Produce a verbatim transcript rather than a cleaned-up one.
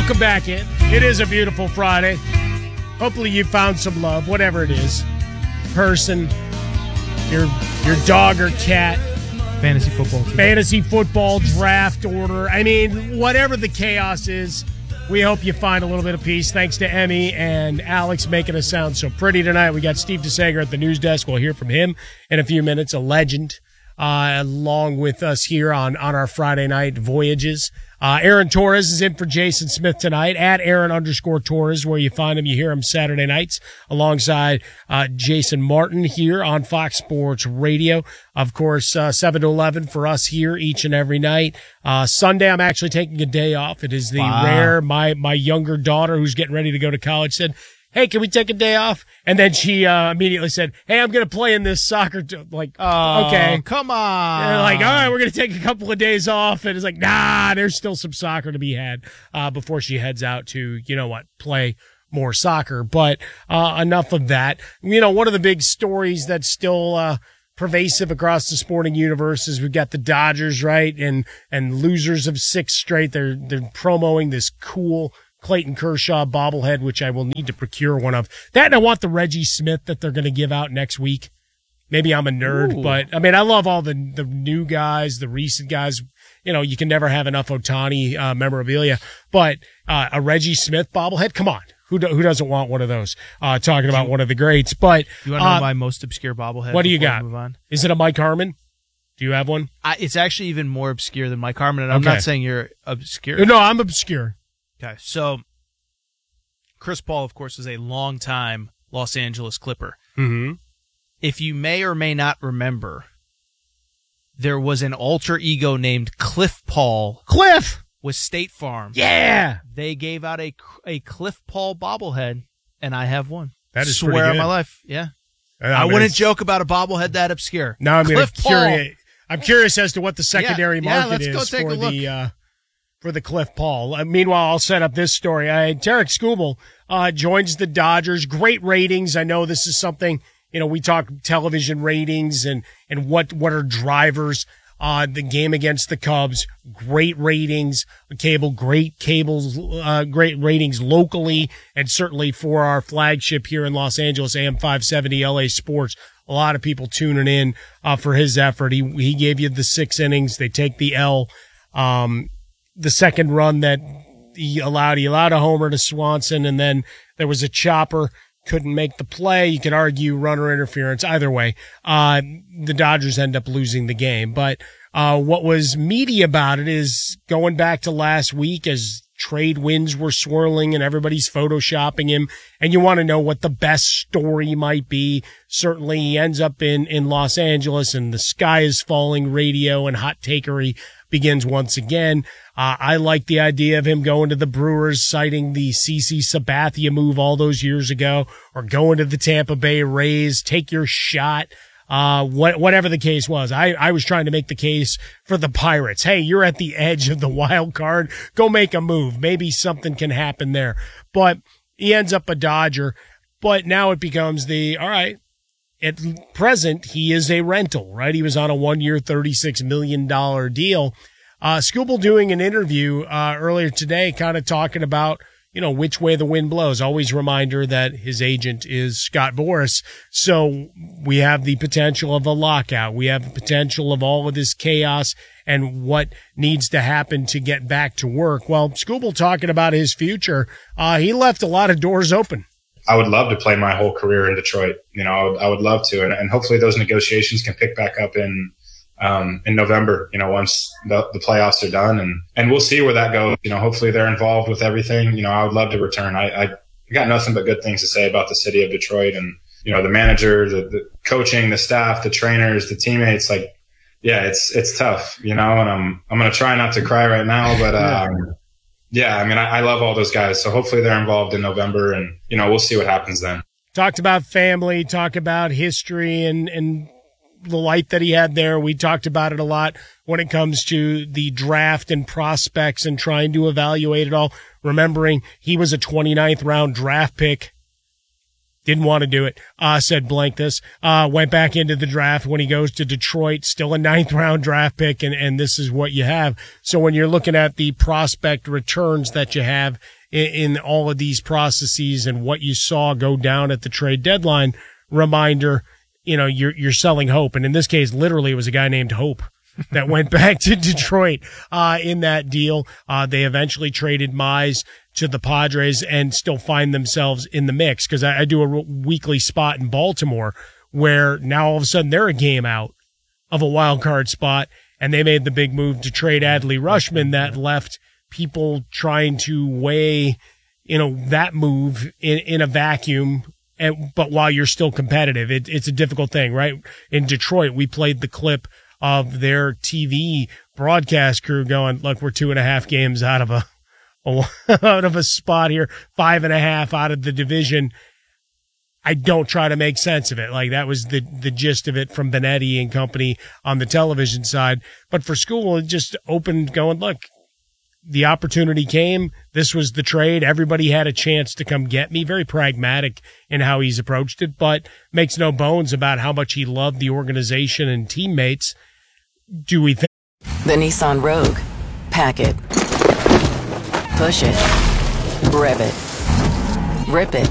Welcome back in. It is a beautiful Friday. Hopefully you found some love, whatever it is. Person, your your dog or cat. Fantasy football. Too. Fantasy football, draft order. I mean, whatever the chaos is, we hope you find a little bit of peace. Thanks to Emmy and Alex making us sound so pretty tonight. We got Steve DeSager at the news desk. We'll hear from him in a few minutes, a legend, uh, along with us here on, on our Friday night voyages. Uh, Aaron Torres is in for Jason Smith tonight at Aaron underscore Torres, where you find him. You hear him Saturday nights alongside uh, Jason Martin here on Fox Sports Radio. Of course, uh, seven to eleven for us here each and every night. Uh, Sunday, I'm actually taking a day off. It is the wow. rare, my, my younger daughter who's getting ready to go to college said, hey, can we take a day off? And then she uh, immediately said, hey, I'm going to play in this soccer. T-. Like, oh, okay. Come on. And like, all right, we're going to take a couple of days off. And it's like, nah, there's still some soccer to be had uh, before she heads out to, you know what, play more soccer. But uh, enough of that. You know, one of the big stories that's still uh, pervasive across the sporting universe is we've got the Dodgers, right? And and losers of six straight. They're, they're promoting this cool Clayton Kershaw bobblehead, which I will need to procure one of. That and I want the Reggie Smith that they're going to give out next week. Maybe I'm a nerd, Ooh. but I mean, I love all the, the new guys, the recent guys. You know, you can never have enough Ohtani uh, memorabilia, but uh, a Reggie Smith bobblehead, come on. Who do, who doesn't want one of those? Uh, talking about one of the greats, but you want to know uh, my most obscure bobblehead? What do you got? Is it a Mike Harmon? Do you have one? I, it's actually even more obscure than Mike Harmon, and I'm okay. not saying you're obscure. No, I'm obscure. Okay, so Chris Paul, of course, is a longtime Los Angeles Clipper. Mm-hmm. If you may or may not remember, there was an alter ego named Cliff Paul. Cliff! With State Farm. Yeah! They gave out a, a Cliff Paul bobblehead, and I have one. That is Swear pretty good. on my life, yeah. I, I mean, wouldn't joke about a bobblehead that obscure. Now I'm Cliff curious. I'm curious as to what the secondary yeah, market yeah, is for the uh, for the Cliff Paul. Uh, meanwhile, I'll set up this story. Uh, Tarek Skubal uh, joins the Dodgers. Great ratings. I know this is something, you know, we talk television ratings and, and what, what are drivers. Uh, the game against the Cubs, great ratings, cable, great cables, uh, great ratings locally, and certainly for our flagship here in Los Angeles, A M five seventy L A Sports. A lot of people tuning in, uh, for his effort. He, he gave you the six innings. They take the L. Um, the second run that he allowed, he allowed a homer to Swanson, and then there was a chopper. Couldn't make the play. You could argue runner interference. Either way, uh, the Dodgers end up losing the game. But, uh, what was meaty about it is going back to last week as trade winds were swirling and everybody's photoshopping him, and you want to know what the best story might be. Certainly he ends up in, in Los Angeles, and the sky is falling radio and hot takery begins once again. Uh, I like the idea of him going to the Brewers, citing the C C Sabathia move all those years ago, or going to the Tampa Bay Rays, take your shot. Uh, what, whatever the case was, I, I was trying to make the case for the Pirates. Hey, you're at the edge of the wild card. Go make a move. Maybe something can happen there. But he ends up a Dodger. But now it becomes the, all right, at present, he is a rental, right? He was on a one-year, thirty-six million dollars deal. Uh, Skubal doing an interview, uh, earlier today, kind of talking about, you know, which way the wind blows. Always a reminder that his agent is Scott Boras. So we have the potential of a lockout. We have the potential of all of this chaos and what needs to happen to get back to work. Well, Skubal talking about his future, uh, he left a lot of doors open. I would love to play my whole career in Detroit. You know, I would, I would love to. And, and hopefully those negotiations can pick back up in, um, in November, you know, once the, the playoffs are done, and, and we'll see where that goes. You know, hopefully they're involved with everything. You know, I would love to return. I, I got nothing but good things to say about the city of Detroit, and, you know, the manager, the, the coaching, the staff, the trainers, the teammates. Like, yeah, it's, it's tough, you know, and I'm, I'm going to try not to cry right now, but, um, yeah, I mean, I, I love all those guys. So hopefully they're involved in November, and, you know, we'll see what happens then. Talked about family, talk about history and, and the life that he had there. We talked about it a lot when it comes to the draft and prospects and trying to evaluate it all. Remembering he was a twenty-ninth round draft pick. Didn't want to do it. Uh, said blank this. Uh, went back into the draft when he goes to Detroit, still a ninth round draft pick, and, and this is what you have. So when you're looking at the prospect returns that you have in, in all of these processes and what you saw go down at the trade deadline, reminder, you know, you're, you're selling hope. And in this case, literally it was a guy named Hope that went back to Detroit, uh, in that deal. Uh, they eventually traded Mize to the Padres and still find themselves in the mix. Cause I, I do a weekly spot in Baltimore where now all of a sudden they're a game out of a wild card spot. And they made the big move to trade Adley Rutschman that left people trying to weigh, you know, that move in, in a vacuum. And, but while you're still competitive, it, it's a difficult thing, right? In Detroit, we played the clip of their T V broadcast crew going, look, we're two and a half games out of a, a out of a spot here, five and a half out of the division. I don't try to make sense of it. Like that was the, the gist of it from Benetti and company on the television side. But for School, it just opened going, look, the opportunity came. This was the trade. Everybody had a chance to come get me. Very pragmatic in how he's approached it, but makes no bones about how much he loved the organization and teammates. Do we think the Nissan Rogue? Pack it. Push it. Rev it. Rip it.